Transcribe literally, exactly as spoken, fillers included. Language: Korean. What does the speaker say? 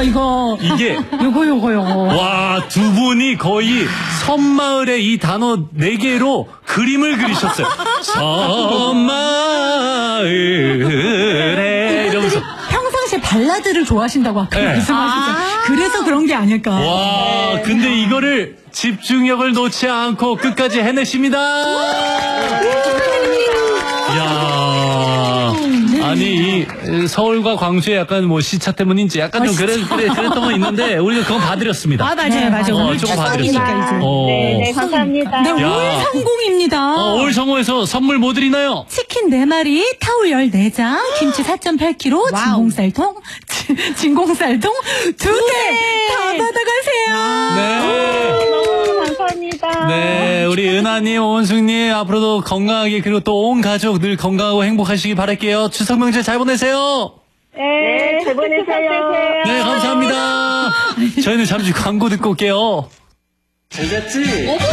이거. 이게. 요거, 요거, 요거. 와, 두 분이 거의 섬마을의 이 단어 네 개로 그림을 그리셨어요. 섬마을에. 이러면서. 평상시에 발라드를 좋아하신다고 아까 네. 말씀하셨죠. 아 그래서 그런 게 아닐까. 와, 근데 이거를 집중력을 놓지 않고 끝까지 해내십니다. 이야. 아니, 이 서울과 광주의 약간 뭐 시차 때문인지 약간 좀 그래, 그래, 그랬던 건 있는데, 우리가 그건 봐드렸습니다. 아, 맞아요, 맞아요. 어, 오늘 조금 추석이니까 봐드렸어요. 이제. 어. 네, 네, 감사합니다. 네, 야. 오일삼공입니다. 어, 올 성호에서 선물 뭐 드리나요? 치킨 네 마리, 타올 열네 장, 김치 사 점 팔 킬로그램, 진공쌀통, 진- 진공쌀통 두 개 다 받아가세요. 네. 너무 감사합니다. 네, 우리 은하님, 오은숙님, 앞으로도 건강하게, 그리고 또 온 가족 늘 건강하고 행복하시기 바랄게요. 추석 명절 잘 보내세요. 네, 잘 보내세요. 네, 감사합니다. 저희는 잠시 광고 듣고 올게요. 잘 잤지?